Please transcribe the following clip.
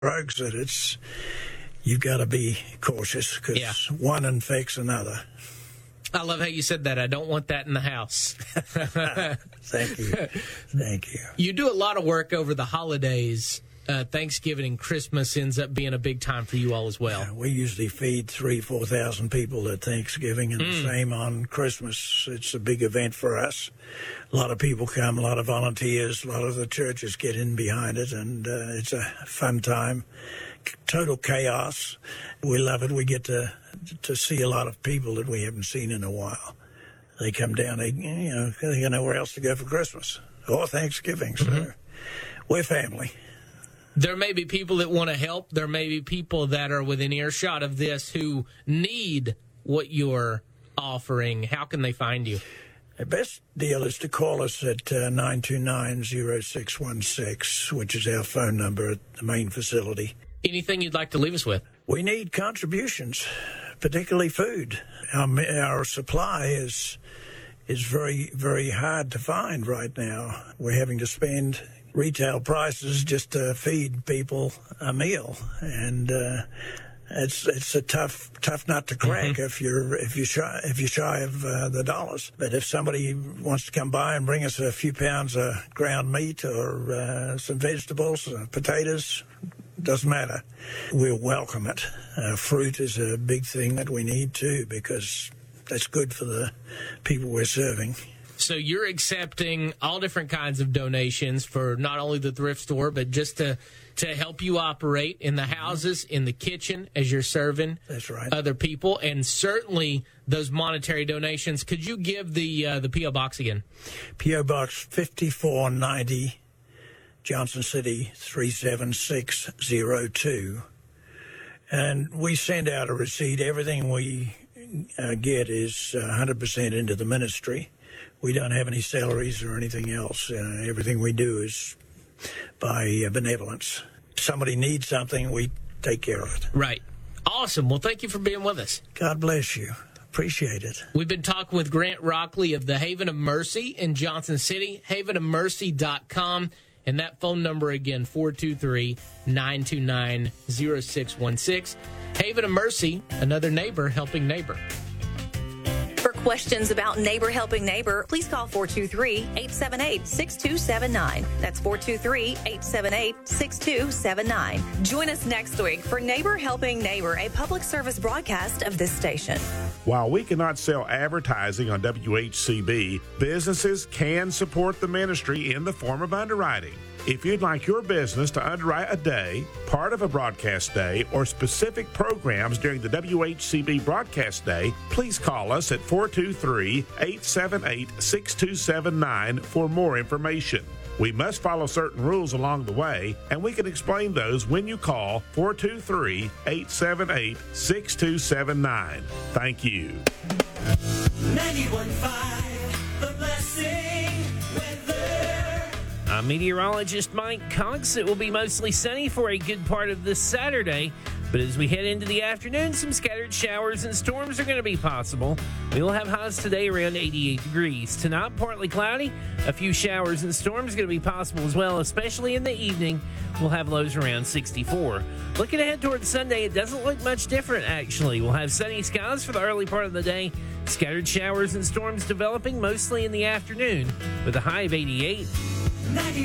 drugs that you've got to be cautious because one infects another. I love how you said that. I don't want that in the house. Thank you. Thank you. You do a lot of work over the holidays. Thanksgiving and Christmas ends up being a big time for you all as well. Yeah, we usually feed 3,000-4,000 people at Thanksgiving, and the same on Christmas. It's a big event for us. A lot of people come, a lot of volunteers, a lot of the churches get in behind it, and it's a fun time. Total chaos. We love it. We get to see a lot of people that we haven't seen in a while. They come down, they got nowhere else to go for Christmas or Thanksgiving, so we're family. There may be people that want to help. There may be people that are within earshot of this who need what you're offering. How can they find you? The best deal is to call us at 929-0616, which is our phone number at the main facility. Anything you'd like to leave us with? We need contributions, particularly food. Our supply is very, very hard to find right now. We're having to spend retail prices just to feed people a meal, and it's a tough nut to crack if you're shy of the dollars. But if somebody wants to come by and bring us a few pounds of ground meat or some vegetables, potatoes, doesn't matter, we'll welcome it. Fruit is a big thing that we need too, because that's good for the people we're serving. So you're accepting all different kinds of donations for not only the thrift store, but just to help you operate in the houses, in the kitchen, as you're serving other people, and certainly those monetary donations. Could you give the P.O. Box again? P.O. Box 5490, Johnson City 37602. And we send out a receipt. Everything we get is 100% into the ministry. We don't have any salaries or anything else. Everything we do is by benevolence. If somebody needs something, we take care of it. Right. Awesome. Well, thank you for being with us. God bless you. Appreciate it. We've been talking with Grant Rockley of the Haven of Mercy in Johnson City, havenofmercy.com. And that phone number again, 423-929-0616. Haven of Mercy, another neighbor helping neighbor. For questions about Neighbor Helping Neighbor, please call 423-878-6279. That's 423-878-6279. Join us next week for Neighbor Helping Neighbor, a public service broadcast of this station. While we cannot sell advertising on WHCB, businesses can support the ministry in the form of underwriting. If you'd like your business to underwrite a day, part of a broadcast day, or specific programs during the WHCB broadcast day, please call us at 423-878-6279 for more information. We must follow certain rules along the way, and we can explain those when you call 423-878-6279. Thank you. 91.5, The Blessing weather. I'm meteorologist Mike Cox. It will be mostly sunny for a good part of this Saturday. But as we head into the afternoon, some scattered showers and storms are going to be possible. We will have highs today around 88 degrees. Tonight, partly cloudy. A few showers and storms are going to be possible as well, especially in the evening. We'll have lows around 64. Looking ahead towards Sunday, it doesn't look much different, actually. We'll have sunny skies for the early part of the day. Scattered showers and storms developing mostly in the afternoon with a high of 88.